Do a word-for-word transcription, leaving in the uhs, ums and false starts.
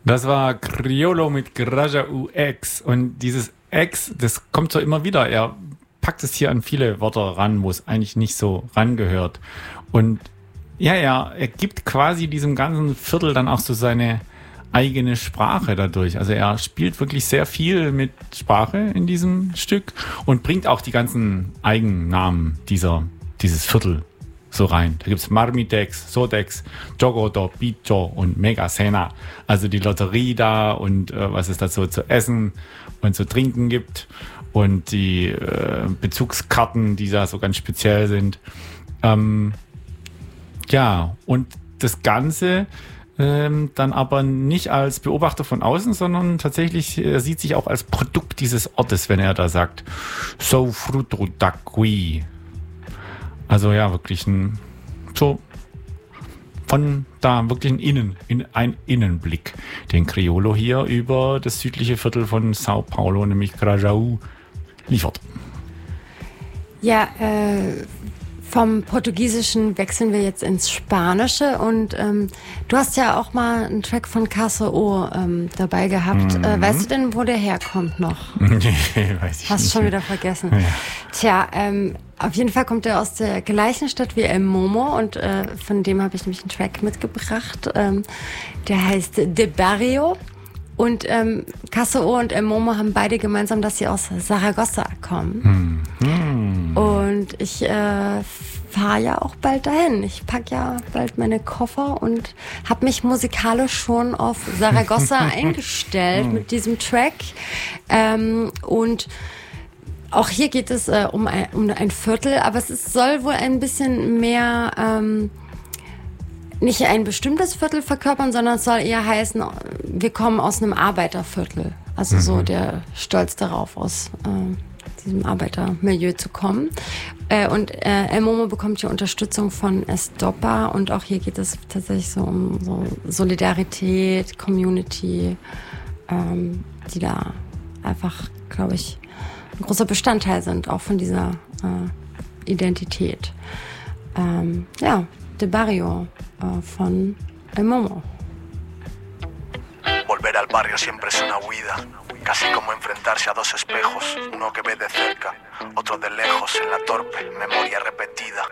Das war Criollo mit Grajaú X. Und dieses X, das kommt so immer wieder. Er packt es hier an viele Wörter ran, wo es eigentlich nicht so rangehört. Und ja, ja, er gibt quasi diesem ganzen Viertel dann auch so seine eigene Sprache dadurch. Also er spielt wirklich sehr viel mit Sprache in diesem Stück und bringt auch die ganzen Eigennamen dieser, dieses Viertel so rein. Da gibt's Marmitex, Sodex, Jogodo, Bicho und Megasena. Also die Lotterie da und äh, was es dazu zu essen und zu trinken gibt und die äh, Bezugskarten, die da so ganz speziell sind. Ähm, ja, und das Ganze ähm, dann aber nicht als Beobachter von außen, sondern tatsächlich, er sieht sich auch als Produkt dieses Ortes, wenn er da sagt, so fruto daqui. Also ja, wirklich ein, so von da wirklich ein Innen, in, ein Innenblick, den Criollo hier über das südliche Viertel von Sao Paulo, nämlich Grajaú, liefert. Ja, äh, vom Portugiesischen wechseln wir jetzt ins Spanische und ähm, du hast ja auch mal einen Track von K S O ähm, dabei gehabt. Mhm. Äh, weißt du denn, wo der herkommt noch? Nee, weiß ich Hast nicht. schon wieder vergessen. Ja. Tja, ähm, auf jeden Fall kommt er aus der gleichen Stadt wie El Momo und äh, von dem habe ich nämlich einen Track mitgebracht. Ähm, der heißt De Barrio. Und ähm, K S O und El Momo haben beide gemeinsam, dass sie aus Saragossa kommen. Hm. Und ich äh, fahre ja auch bald dahin. Ich pack ja bald meine Koffer und habe mich musikalisch schon auf Saragossa eingestellt mit diesem Track. Ähm, und auch hier geht es äh, um, ein, um ein Viertel, aber es ist, soll wohl ein bisschen mehr... Ähm, nicht ein bestimmtes Viertel verkörpern, sondern es soll eher heißen, wir kommen aus einem Arbeiterviertel. Also mhm. so der Stolz darauf, aus äh, diesem Arbeitermilieu zu kommen. Äh, und äh, El Momo bekommt hier Unterstützung von Estopa und auch hier geht es tatsächlich so um so Solidarität, Community, ähm, die da einfach, glaube ich, ein großer Bestandteil sind, auch von dieser äh, Identität. Ähm, ja, De Barrio von El Momo. Volver al barrio siempre es una huida, casi como enfrentarse a dos espejos, uno que ve de cerca, otro de lejos en la torpe memoria repetida.